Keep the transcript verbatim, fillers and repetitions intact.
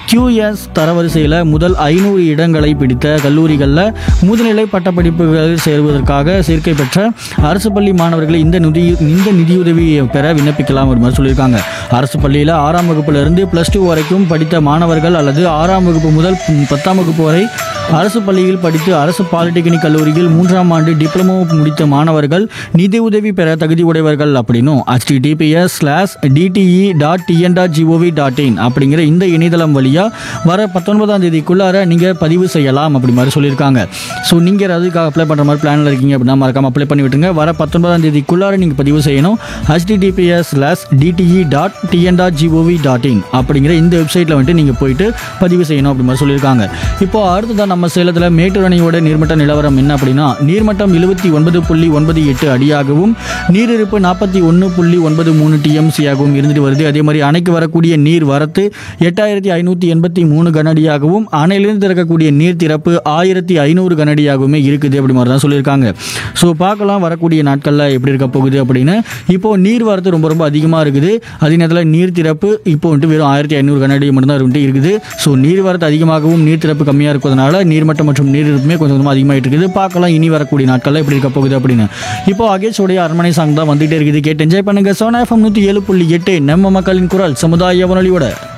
QS தரவரிசையில் முதல் ஐநூறு இடங்களை பிடித்த கல்லூரிகளில் முதுநிலை பட்டப்படிப்புகள் சேருவதற்காக சேர்க்கை பெற்ற அரசு பள்ளி மாணவர்களை இந்த நிதி இந்த நிதியுதவியை பெற விண்ணப்பிக்கலாம் ஒரு மாதிரி சொல்லியிருக்காங்க. அரசு பள்ளியில் ஆறாம் வகுப்பிலிருந்து ப்ளஸ் டூ வரைக்கும் படித்த மாணவர்கள் அல்லது ஆறாம் வகுப்பு முதல் பத்தாம் வகுப்பு வரை அரசு பள்ளியில் படித்து அரசு பாலிடெக்னிக் கல்லூரியில் மூன்றாம் ஆண்டு டிப்ளமோ முடித்த மாணவர்கள் நிதி உதவி பெற தகுதி உடையவர்கள் அப்படின்னும் HTTPS slash DTE dot TN dot gov dot in அப்படிங்கிற இந்த இணையதளம் வழியாக வர பத்தொன்பதாம் தேதிக்குள்ளார நீங்கள் பதிவு செய்யலாம் அப்படி மாதிரி சொல்லியிருக்காங்க. ஸோ நீங்கள் அதுக்காக அப்ளை பண்ணுற மாதிரி பிளானில் இருக்கீங்க அப்படின்னா மறக்காமல் அப்ளை பண்ணி விட்டுருங்க. வர பத்தொன்பதாம் தேதிக்குள்ளார நீங்கள் பதிவு செய்யணும். HTTPS slash DTE dot TN dot gov dot in அப்படிங்கிற இந்த வெப்சைட்டில் வந்துட்டு நீங்கள் போயிட்டு பதிவு செய்யணும் அப்படி மாதிரி சொல்லியிருக்காங்க. இப்போ அடுத்ததான் நம்ம சேலத்தில் மேட்டூர் அணையோட நீர்மட்ட நிலவரம் என்ன அப்படின்னா, நீர்மட்டம் எழுபத்தி ஒன்பது புள்ளி ஒன்பது எட்டு அடியாகவும் நீரிருப்பு நாற்பத்தி ஒன்று புள்ளி ஒன்பது மூணு டிஎம்சியாகவும் இருந்துட்டு வருது. அதே மாதிரி அணைக்கு வரக்கூடிய நீர் வரத்து எட்டாயிரத்தி ஐநூற்றி எண்பத்தி மூணு கனஅடியாகவும் அணையிலிருந்து திறக்கக்கூடிய நீர் திறப்பு ஆயிரத்தி ஐநூறு கனஅடியாகவுமே இருக்குது அப்படி மாதிரி தான் சொல்லியிருக்காங்க. ஸோ பார்க்கலாம் வரக்கூடிய நாட்களில் எப்படி இருக்க போகுது அப்படின்னு. இப்போது நீர் வரத்து ரொம்ப ரொம்ப அதிகமாக இருக்குது. அதே நேரத்தில் நீர் திறப்பு இப்போ வந்துட்டு வெறும் ஆயிரத்தி ஐநூறு கனஅடி மட்டும்தான் வந்துட்டு இருக்குது. ஸோ நீர் வரத்து அதிகமாகவும் நீர் திறப்பு கம்மியாக இருக்கிறதுனால நீர்மட்டம் மற்றும் நீர் இருப்புமே கொஞ்சம் கொஞ்சமாக அதிகமாகிட்டு இருக்குது. பார்க்கலாம் இனி வரக்கூடிய நாட்களில் எப்படி இருக்க போகுது அப்படின்னு. இப்போ அகேஷோடைய அரண்மனை சாங் தான் வந்துகிட்டே இருக்குது. கேட்டு என்ஜாய் பண்ணுங்க. சோனா எஃப்எம் நூற்றி ஏழு புள்ளி எட்டு நம்ம மக்களின் குரல் சமுதாய வானொலியோட.